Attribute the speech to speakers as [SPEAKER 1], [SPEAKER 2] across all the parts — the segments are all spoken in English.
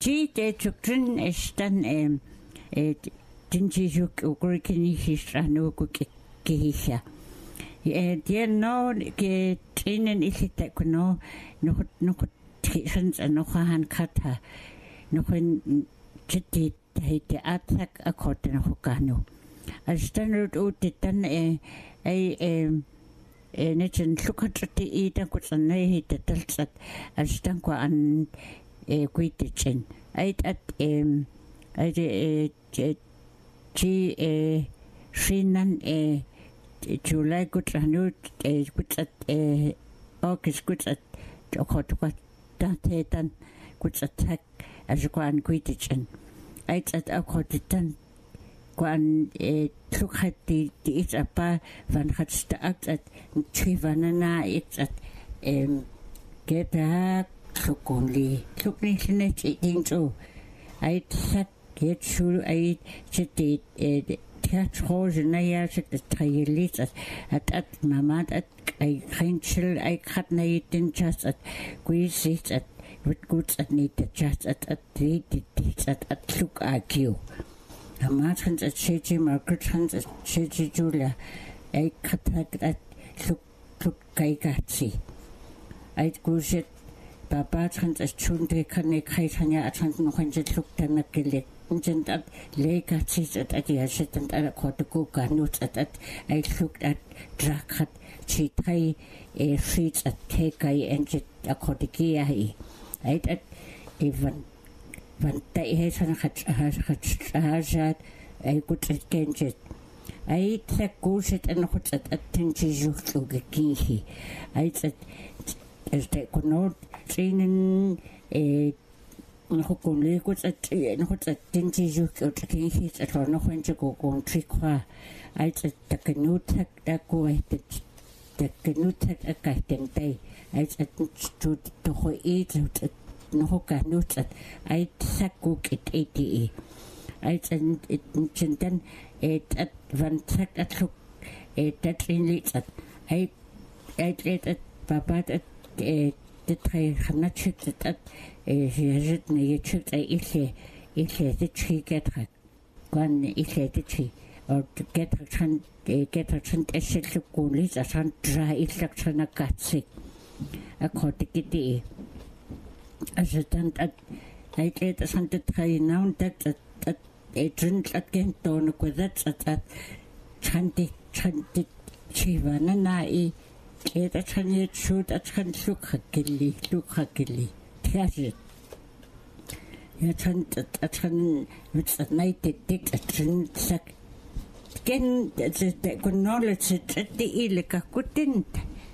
[SPEAKER 1] Te tukrin estan tinchijuk ukurikini hisranu kukihisha. Dia no ke trinen isita kuno nukut tisans anokahan kata nukun chiti hite atak akot na hukano. Astan utitan netchen lukatati ita kutsanay hite talsat astan ko an kuitichin. At Shinan July Gutranut Gutsat August Gutsat Okotuat Datetan Gutsatak as Guan Guitichin. At Akotitan Guan Tukhat the Itapa Van Hatsta Act at Chivanana it's at Geta Tukuli Tuknisnet eating so. I'd sat get through I sit catch horse and I asked the trailers at Mamad at I cancel I cut night in just at Guisis at with goods at need just at 3 days at look at you. A merchant at Shady Margaret Hans at Shady Julia I cut at look Gaigatsi. I'd go sit Baba trans as chunde kane kaitanya at no hundred look than a gillet. And at lake at seats at the asset and at a quarter cook and notes at I looked at Drakat, Chitai, a streets at Tekai and a Kotikia. I'd at even when they has I could against it. I eat that goose and what's at Tinchiju to the Kinhi. I said as they could not train a Hokuli was at Tinchiju to Kinhi at or no when to go on Triqua. I said the canoe tech that go at the canoe tech a guiding day. I said to the eat out no hoka notes at I sack cook at 80. I said it then at one sack at look that in it at I read at Papa at the tray not checked at he has it near checked the tree get her one the tree or to get her trend a set of coolies as on dry election a cat sick a corticity as a tent at I get a Santa tray now that a drink again don't with that at chanty Chivanana get a chany shoot a chan look hakili. Here's it. You chant a chan with a night dick a chin sack. Again, the good knowledge at the illica couldn't.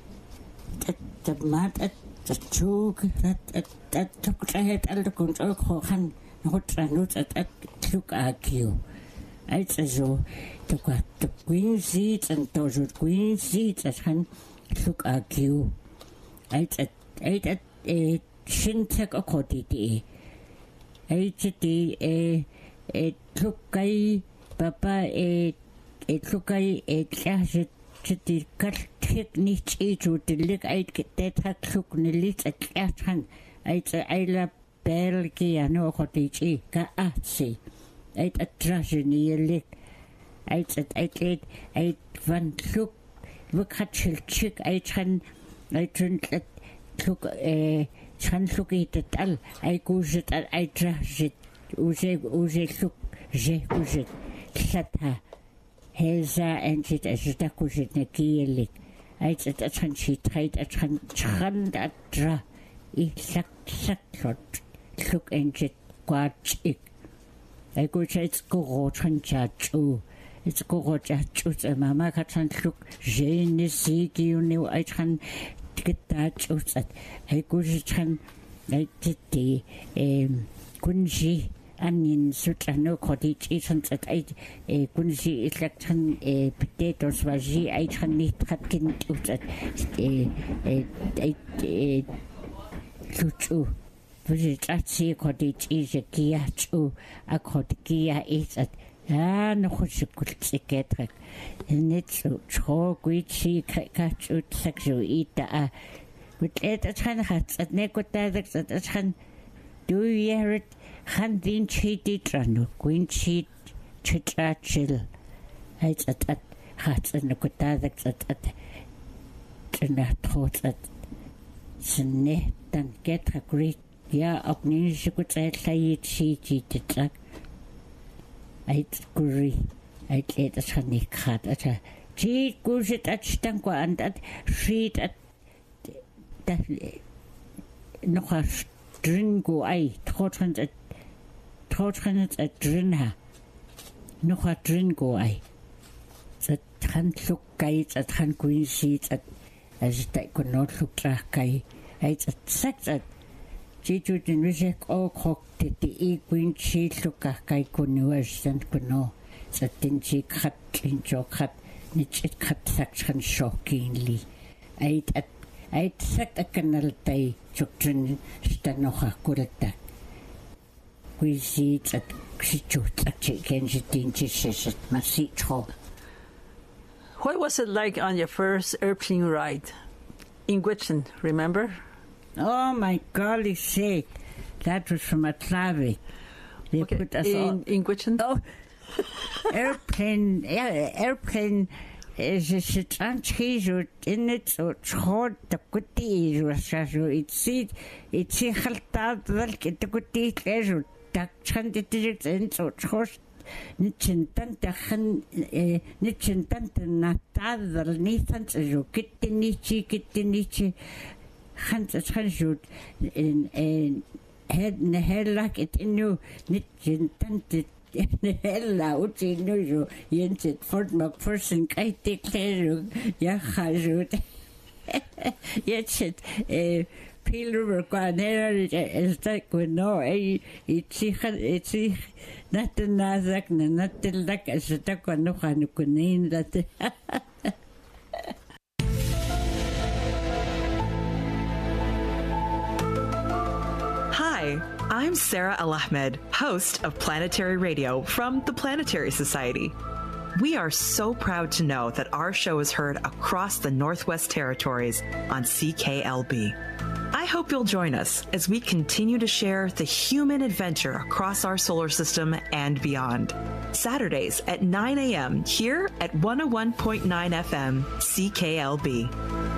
[SPEAKER 1] The mad at the choke that took a head and the control Hohan, not notes at look at you. I saw the green seeds and those green seeds at hand look at you. I said a shintek a quantity. I said a lookai papa a lookai a classet to the cut technique each with the leg I get that hat look nelit at cat hand. I said I love Belgia no cottage ka see. I a trash in the leg. I said I van look at chick I turned at look chan look it all. I goes it I trash it. Uze look je goes it. Sata Heza and it as a goes it na leg. I said a chan she tried a chan that dra. I suck look and it quatch it. I go to its go chan chat. It's go chat a mamma can look Jane is sick you know I can get that at I go to chan I did the Kunji onion suit and no cottage isn't at I Kunji is like potatoes was she I can need cutting at Luchu. At sea cottage is a kia too, a cottage is at no what's a good get and it's so great sea catch out sexual eat with it a chan hats at Necotadex at a chan. Do you hear it? Handin Chititrano, Queen Cheat Chitrachil. It's at Hats and the Kotadak at Trinatot at Sene, then get a great ya up news you could say it cheaty to track. I'd agree. I'd let us honey cat at a cheat goes it at Stanqua and that sheet at that no has dringo I taught at drinha. No hat dringo I. That hand look guides at hand green seats at as that could not look track I. I'd at sex at Jitu den Rizek all cocked the green sheet look at Kai Kunuas and Kuno. That didn't she cut in your cut, niche it cut section shockingly. I'd set a canal day, children, Stanoha Kurata. We see that Xichut at Chickens dinges at Masito.
[SPEAKER 2] What was it like on your first airplane ride? In Gwich'in, remember?
[SPEAKER 1] Oh my golly sake, that was from a Atlavi. They
[SPEAKER 2] Okay,
[SPEAKER 1] put us
[SPEAKER 2] in Gwich'in?
[SPEAKER 1] Oh, airplane is a transchizut in it, so it's hard to put the it's a haltad like it to put the pleasure. That chanted it in so it's hard. Nichintant natad nithans is kittinichi Hans Hanshut in head like it in you Nichintant Hella uti nuju yentit Fort McPherson kai declare Yahazut Yetsit Pillar Quanera is like we know it's not the Nazak not the luck as a duck on no Hanukunin that
[SPEAKER 3] Hi, I'm Sarah Al-Ahmed, host of Planetary Radio from the Planetary Society. We are so proud to know that our show is heard across the Northwest Territories on CKLB. I hope you'll join us as we continue to share the human adventure across our solar system and beyond. Saturdays at 9 a.m. here at 101.9 FM CKLB.